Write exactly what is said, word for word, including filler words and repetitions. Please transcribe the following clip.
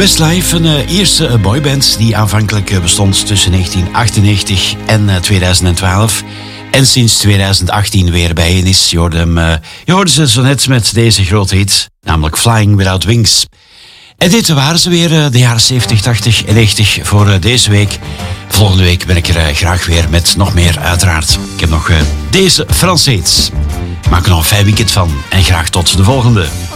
Westlife, een uh, Ierse boyband die aanvankelijk uh, bestond tussen negentien achtennegentig en uh, tweeduizend twaalf. En sinds tweeduizend achttien weer bijeen is. Je hoorde, hem, uh, je hoorde ze zo net met deze grote hit, namelijk Flying Without Wings. En dit waren ze weer, uh, de jaren zeventig, tachtig en negentig voor uh, deze week. Volgende week ben ik er uh, graag weer met nog meer uiteraard. Ik heb nog uh, deze Franse hits. Maak er nog een fijn weekend van en graag tot de volgende.